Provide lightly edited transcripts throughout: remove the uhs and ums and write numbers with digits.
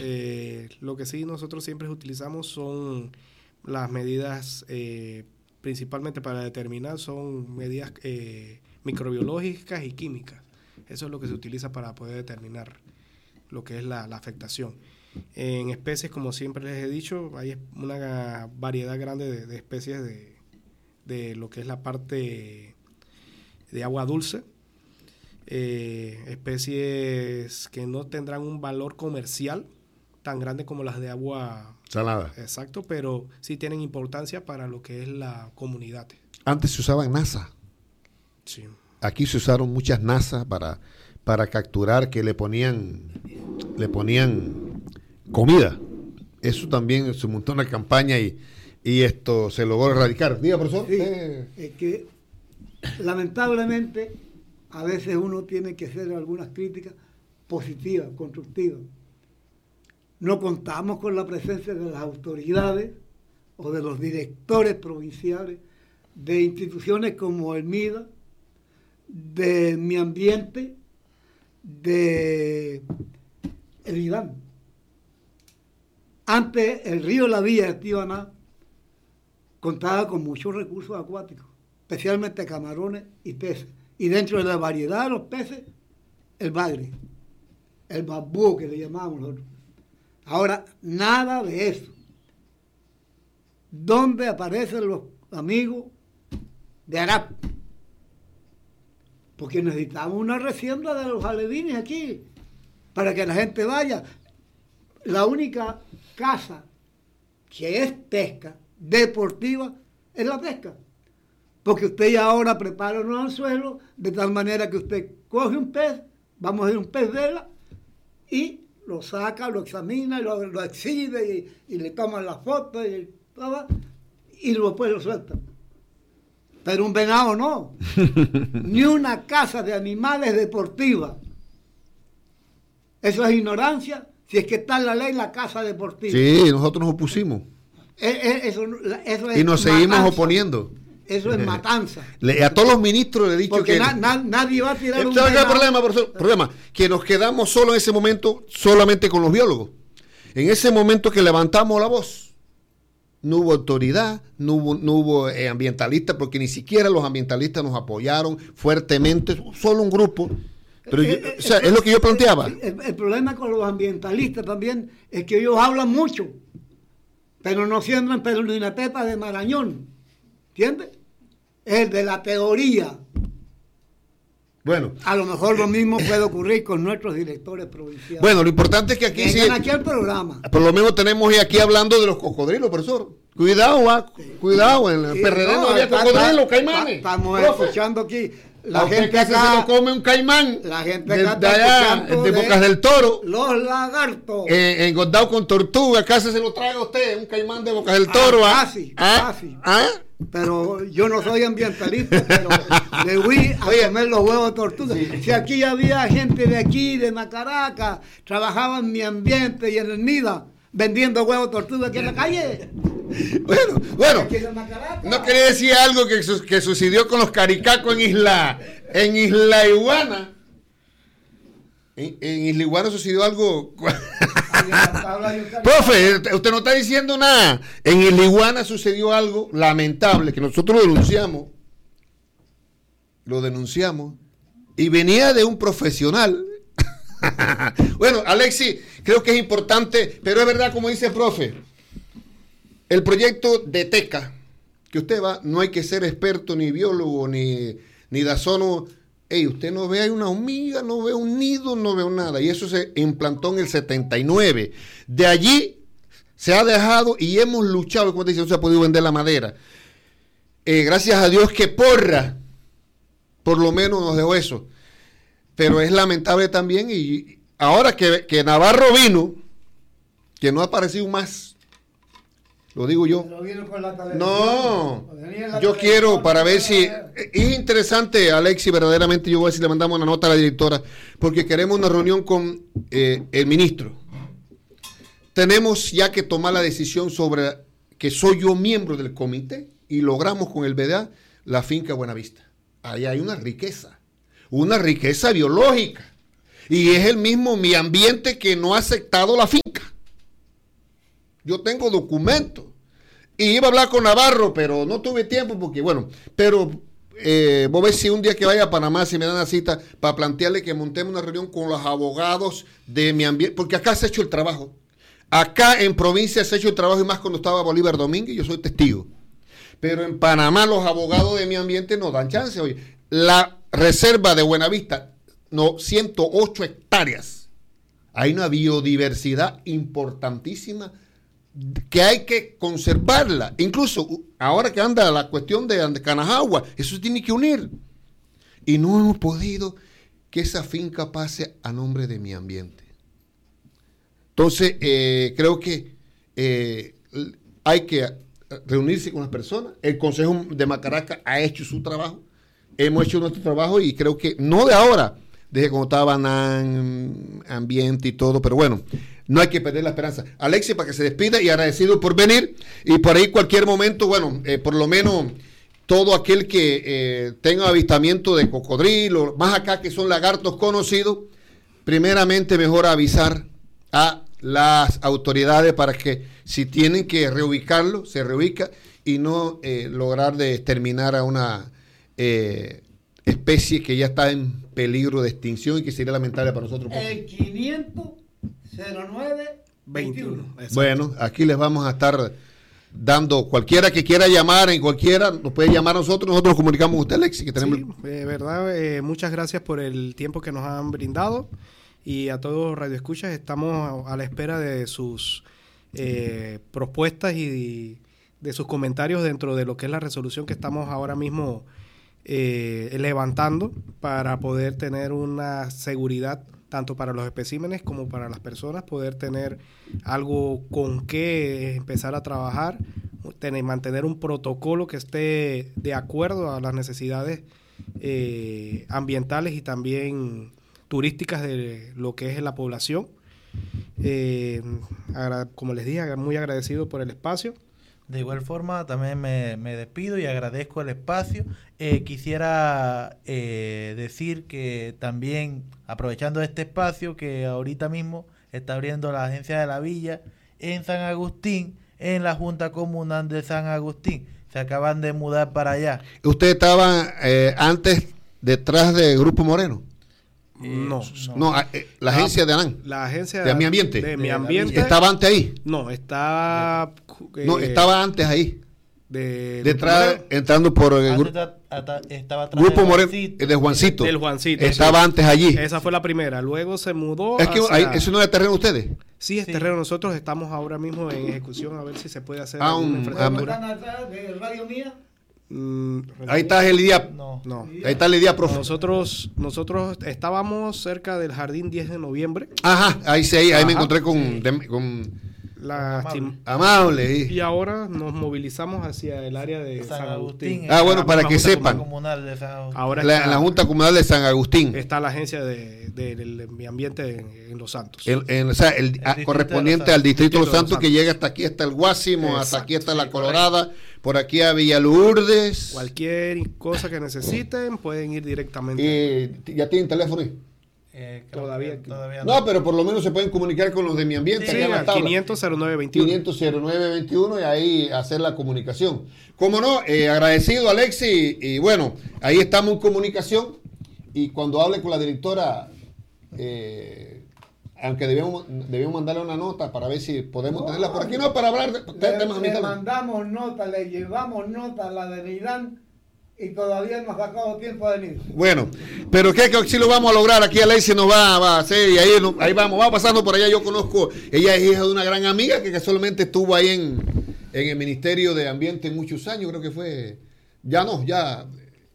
Lo que sí nosotros siempre utilizamos son las medidas, principalmente para determinar, son medidas microbiológicas y químicas. Eso es lo que se utiliza para poder determinar lo que es la afectación. En especies, como siempre les he dicho, hay una variedad grande de especies de lo que es la parte de agua dulce. Especies que no tendrán un valor comercial tan grande como las de agua salada. Exacto, pero sí tienen importancia para lo que es la comunidad. Antes se usaban NASA. Sí. Aquí se usaron muchas NASA para capturar, que le ponían comida. Eso también se montó una campaña y esto se logró erradicar. Diga, profesor. Sí, es que lamentablemente a veces uno tiene que hacer algunas críticas positivas, constructivas. No contamos con la presencia de las autoridades o de los directores provinciales de instituciones como el MIDA, de Mi Ambiente, de el IDAM. Antes el río La Villa de Tibaná contaba con muchos recursos acuáticos, especialmente camarones y peces. Y dentro de la variedad de los peces, el bagre, el bambú que le llamamos nosotros. Ahora, nada de eso. ¿Dónde aparecen los amigos de Arap? Porque necesitamos una resiembra de los alevines aquí, para que la gente vaya. La única casa que es pesca deportiva es la pesca. Porque usted ya ahora prepara un anzuelo de tal manera que usted coge un pez, vamos a ir un pez vela, y lo saca, lo examina, lo exhibe y le toman la foto y después lo suelta. Pero un venado no. Ni una casa de animales deportiva. Eso es ignorancia. Si es que está en la ley la casa deportiva. Sí, nosotros nos opusimos. Eso es y nos seguimos oponiendo. Eso es matanza. A todos los ministros le he dicho porque que nadie va a tirar un venado. Problema, que nos quedamos solo en ese momento, solamente con los biólogos. En ese momento que levantamos la voz, no hubo autoridad, no hubo ambientalistas, porque ni siquiera los ambientalistas nos apoyaron fuertemente, solo un grupo. Pero es lo que yo planteaba. El problema con los ambientalistas también es que ellos hablan mucho, pero no siembran pero ni una pepa de marañón. ¿Entiendes? El de la teoría. Bueno. A lo mejor lo mismo puede ocurrir con nuestros directores provinciales. Bueno, lo importante es que aquí vengan aquí al programa. Por lo menos tenemos aquí hablando de los cocodrilos, profesor. Cuidado, cuidado, en el PRD no había cocodrilos, caimanes. Estamos escuchando aquí. La gente acá se lo come un caimán. La gente acá de allá, de Bocas del Toro. Los lagartos. Engordado con tortuga, casi se lo trae a usted, un caimán de Bocas del Toro. Casi. Pero yo no soy ambientalista, pero le voy a comer los huevos de tortuga. Sí. Si aquí había gente de aquí, de Macaraca, trabajaba en Mi Ambiente y en el MIDA, vendiendo huevos de tortuga aquí en la calle. Bueno, no quería decir algo que sucedió con los caricacos en Isla Iguana. En Isla Iguana sucedió algo. Profe, usted no está diciendo nada. En Isla Iguana sucedió algo lamentable que nosotros lo denunciamos y venía de un profesional. Bueno, Alexis, creo que es importante, pero es verdad como dice el profe. El proyecto de TECA, que usted va, no hay que ser experto ni biólogo ni dazono. Usted no ve una hormiga, no ve un nido, no ve nada. Y eso se implantó en el 79. De allí se ha dejado y hemos luchado, como te dice, no se ha podido vender la madera. Gracias a Dios que Porra, por lo menos nos dejó eso. Pero es lamentable también. Y ahora que Navarro vino, que no ha aparecido más. Lo digo yo. No, yo quiero para ver si es interesante, Alexis, verdaderamente yo voy a ver si le mandamos una nota a la directora, porque queremos una reunión con el ministro. Tenemos ya que tomar la decisión sobre que soy yo miembro del comité y logramos con el BDA la finca Buenavista. Ahí hay una riqueza biológica y es el mismo Mi Ambiente que no ha aceptado la finca. Yo tengo documentos. Y iba a hablar con Navarro, pero no tuve tiempo porque, bueno, pero vos ves si un día que vaya a Panamá, si me dan la cita, para plantearle que montemos una reunión con los abogados de mi ambiente, porque acá se ha hecho el trabajo. Acá en provincia se ha hecho el trabajo, y más cuando estaba Bolívar Domínguez, yo soy testigo. Pero en Panamá los abogados de mi ambiente nos dan chance. Oye, la reserva de Buenavista, 108 hectáreas. Hay una biodiversidad importantísima que hay que conservarla. Incluso ahora que anda la cuestión de Canajagua, eso se tiene que unir. Y no hemos podido que esa finca pase a nombre de mi ambiente. Entonces, creo que hay que reunirse con las personas. El Consejo de Macaraca ha hecho su trabajo. Hemos hecho nuestro trabajo y creo que no de ahora, desde cuando estaba en ambiente y todo, pero bueno, no hay que perder la esperanza. Alexis, para que se despida y agradecido por venir, y por ahí cualquier momento, bueno, por lo menos todo aquel que tenga avistamiento de cocodrilo, más acá que son lagartos conocidos, primeramente mejor avisar a las autoridades para que si tienen que reubicarlo, se reubica y no lograr de exterminar a una especie que ya está en peligro de extinción y que sería lamentable para nosotros. El 500-09-21. Bueno, aquí les vamos a estar dando, cualquiera que quiera llamar, en cualquiera, nos puede llamar a nosotros nos comunicamos con usted, Alexis. Que tenemos... Sí, verdad, muchas gracias por el tiempo que nos han brindado, y a todos los radioescuchas estamos a la espera de sus propuestas y de sus comentarios dentro de lo que es la resolución que estamos ahora mismo levantando para poder tener una seguridad tanto para los especímenes como para las personas, poder tener algo con qué empezar a trabajar, mantener un protocolo que esté de acuerdo a las necesidades ambientales y también turísticas de lo que es la población. Como les dije, muy agradecido por el espacio. De igual forma, también me despido y agradezco el espacio. Quisiera decir que también, aprovechando este espacio, que ahorita mismo está abriendo la Agencia de la Villa en San Agustín, en la Junta Comunal de San Agustín. Se acaban de mudar para allá. ¿Usted estaba antes detrás de Grupo Moreno? No, la agencia de ANAN. La agencia de Mi Ambiente. De Mi Ambiente. ¿Estaba antes ahí? No, estaba... estaba antes ahí. Detrás, Moreno. entrando por el estaba Grupo Moreno, de Juancito. Del Juancito. Estaba sí. antes allí. Esa fue la primera. Luego se mudó. Es que eso no es terreno de ustedes. Sí, es terreno. Nosotros estamos ahora mismo en ejecución a ver si se puede hacer una infraestructura. ¿Están atrás de Radio Mía? Ahí está el día. No. Ahí está el día, profe. Nosotros estábamos cerca del Jardín 10 de noviembre. Ajá, ahí me encontré con Amable. Y ahora nos movilizamos hacia el área de San Agustín. Bueno, para que sepan. Ahora en la Junta Comunal de San Agustín. Está la agencia de Mi Ambiente en Los Santos. El correspondiente al distrito de Los Santos, que llega hasta aquí, hasta el Guásimo, exacto, hasta aquí, hasta la Colorada, por aquí a Villalurdes. Cualquier cosa que necesiten, pueden ir directamente. ¿Ya tienen teléfono ahí? Todavía no, pero por lo menos se pueden comunicar con los de Mi Ambiente. Sí, al 500-09-21. 500-09-21 y ahí hacer la comunicación. Como no, agradecido, Alexis, y bueno, ahí estamos en comunicación, y cuando hable con la directora, aunque debemos mandarle una nota para ver si podemos tenerla por aquí, no, para hablar de temas ambientales. Le mandamos nota, le llevamos nota a la de Nidán, y todavía no ha sacado tiempo de venir. Bueno, pero que sí lo vamos a lograr. Aquí Alexis nos va a hacer, y ahí vamos pasando por allá. Yo conozco, ella es hija de una gran amiga que casualmente estuvo ahí en el Ministerio de Ambiente muchos años, creo que fue. Esa era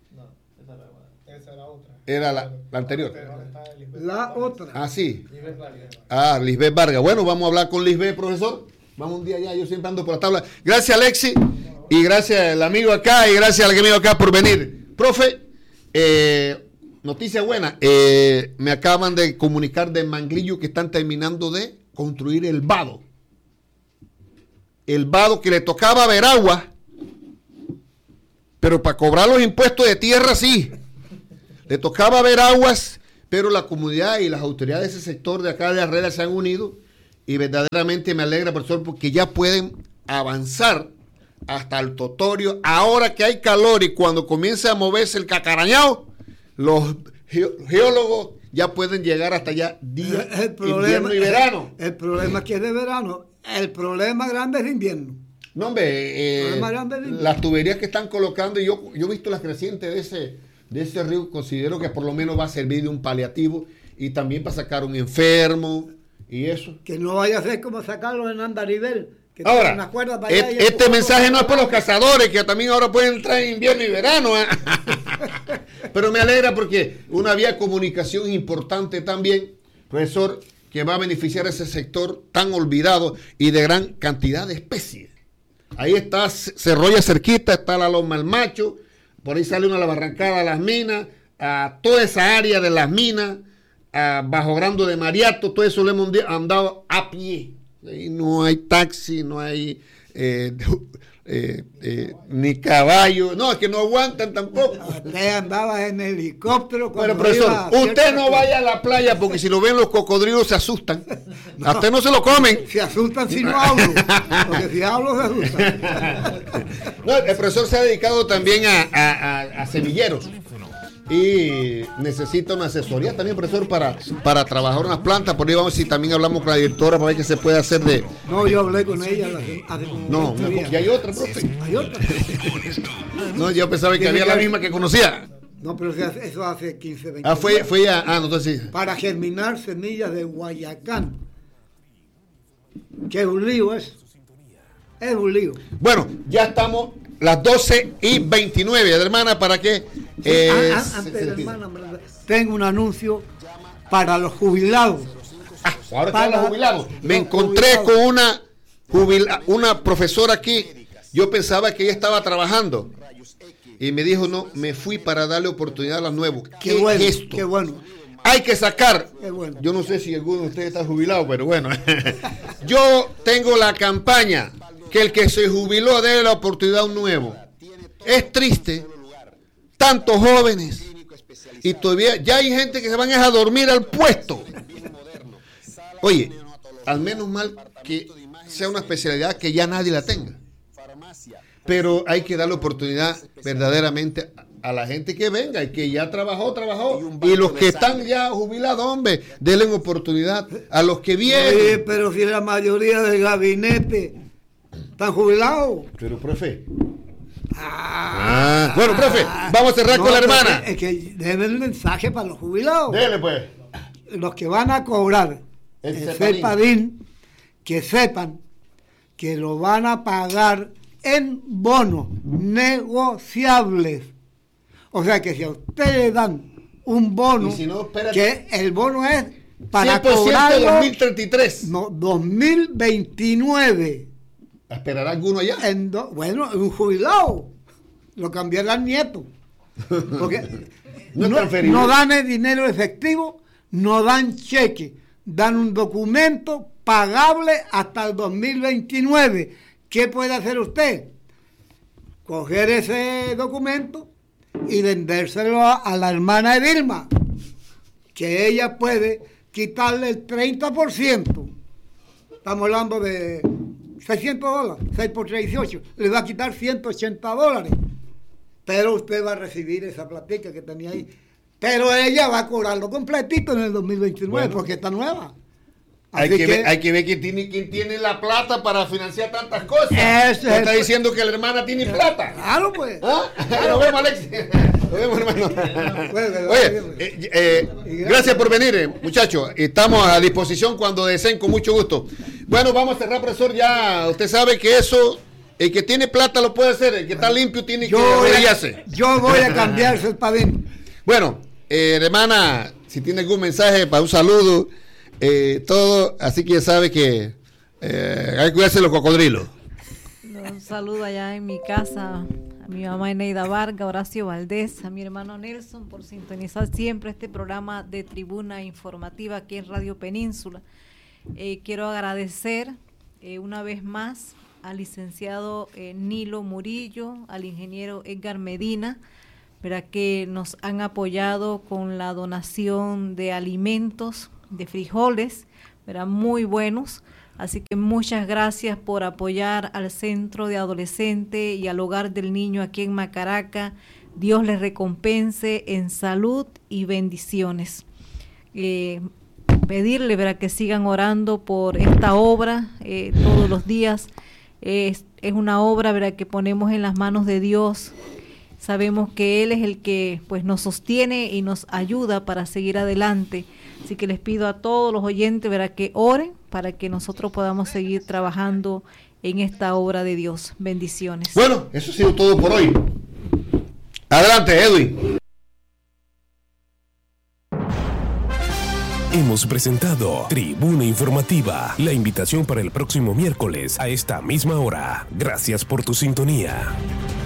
otra. Era la anterior. La otra. Sí. Lisbeth Vargas. Bueno, vamos a hablar con Lisbeth, profesor. Vamos un día allá, yo siempre ando por la tabla. Gracias, Alexis. Y gracias al amigo acá, y gracias al amigo acá por venir. Profe, noticia buena. Me acaban de comunicar de Manglillo que están terminando de construir el vado. El vado que le tocaba a Veragua, pero para cobrar los impuestos de tierra sí. Le tocaba a Veraguas, pero la comunidad y las autoridades de ese sector de acá de Herrera se han unido y verdaderamente me alegra, profesor, porque ya pueden avanzar hasta el Totorio. Ahora que hay calor y cuando comience a moverse el cacarañao, los geólogos ya pueden llegar hasta allá día, invierno y verano. El problema es que es de verano. El problema grande es de invierno. No, hombre, las tuberías que están colocando, yo he visto las crecientes de ese río, considero que por lo menos va a servir de un paliativo y también para sacar un enfermo y eso. Que no vaya a ser como sacarlos en Andarivel. Ahora, este mensaje no es para los cazadores, que también ahora pueden entrar en invierno y verano. Pero me alegra porque una vía de comunicación importante también, profesor, que va a beneficiar a ese sector tan olvidado y de gran cantidad de especies. Ahí está Cerrolla cerquita, está la Loma del Macho, por ahí sale una de la Barrancada de las Minas, a toda esa área de las minas, a Bajo Grando de Mariato, todo eso lo hemos andado a pie. Ahí no hay taxi, no hay ni caballo, no, es que no aguantan tampoco. Usted andaba en helicóptero. Bueno, profesor, usted no vaya a la playa porque si lo ven los cocodrilos se asustan. A usted no se lo comen. Se asustan si no hablo, porque si hablo se asustan. No, el profesor se ha dedicado también a semilleros. Y necesita una asesoría también, profesor, para trabajar unas plantas. Por ahí vamos, si también hablamos con la directora para ver qué se puede hacer de... No, yo hablé con ella hace como no, y hay otra, profe. Hay otra. No, yo pensaba que había la misma que conocía. No, pero eso hace 15, 20 años. Fue ya, no, entonces sí. Para germinar semillas de Guayacán. Que es un lío eso. Es un lío. Bueno, ya estamos las 12:29, hermana, ¿para qué? Antes de hermana, tengo un anuncio para los jubilados. Ahora están los jubilados. Me encontré con una profesora aquí. Yo pensaba que ella estaba trabajando. Y me dijo, no, me fui para darle oportunidad a los nuevos. ¿Qué bueno, es esto? Qué bueno. Hay que sacar. Bueno. Yo no sé si alguno de ustedes está jubilado, pero bueno. Yo tengo la campaña que el que se jubiló dé la oportunidad a un nuevo. Es triste. Tantos jóvenes. Y todavía ya hay gente que se van a dormir al puesto. Oye, al menos mal que sea una especialidad que ya nadie la tenga. Pero hay que darle oportunidad verdaderamente a la gente que venga y que ya trabajó. Y los que están ya jubilados, hombre, denle oportunidad a los que vienen. Oye, pero si la mayoría del gabinete están jubilados. Pero, profe. Bueno, profe, vamos a cerrar con la hermana. Es que debe el mensaje para los jubilados. Dele, pues. Los que van a cobrar el CEPADIN, que sepan que lo van a pagar en bonos negociables. O sea que si a ustedes le dan un bono, si no, que el bono es para 100% cobrarlo 2033. No, 2029. ¿Esperará alguno allá? Bueno, un jubilado. Lo cambiarán nieto. Porque no dan el dinero efectivo, no dan cheque, dan un documento pagable hasta el 2029. ¿Qué puede hacer usted? Coger ese documento y vendérselo a la hermana Edilma, que ella puede quitarle el 30%. Estamos hablando de $600, 6 por 3, 18. Le va a quitar $180. Pero usted va a recibir esa platica que tenía ahí. Pero ella va a cobrarlo completito en el 2029, bueno, porque está nueva. Hay que ver quién tiene la plata para financiar tantas cosas. Está diciendo que la hermana tiene plata. Claro, pues. Nos vemos, Alexis. Nos vemos, hermano. Oye, gracias por venir, muchachos. Estamos a disposición cuando deseen, con mucho gusto. Bueno, vamos a cerrar, profesor. Ya usted sabe que eso, el que tiene plata lo puede hacer. El que está limpio tiene que arrodillarse. Yo voy a cambiarse el padín. Bueno, hermana, si tiene algún mensaje para un saludo. Todo, así que ya sabe que hay que cuidarse los cocodrilos. Un saludo allá en mi casa a mi mamá Eneida Vargas, Horacio Valdés, a mi hermano Nelson por sintonizar siempre este programa de Tribuna Informativa aquí en Radio Península. Quiero agradecer una vez más al licenciado Nilo Murillo, al ingeniero Edgar Medina, para que nos han apoyado con la donación de alimentos, de frijoles, muy buenos, Así que muchas gracias por apoyar al Centro de Adolescente y al Hogar del Niño aquí en Macaraca. Dios les recompense en salud y bendiciones. Pedirle, ¿verdad?, que sigan orando por esta obra todos los días. Es una obra, ¿verdad?, que ponemos en las manos de Dios. Sabemos que Él es el que pues nos sostiene y nos ayuda para seguir adelante. Así que les pido a todos los oyentes, ¿verdad?, que oren para que nosotros podamos seguir trabajando en esta obra de Dios. Bendiciones. Bueno, eso ha sido todo por hoy. Adelante, Edwin. Hemos presentado Tribuna Informativa. La invitación para el próximo miércoles a esta misma hora. Gracias por tu sintonía.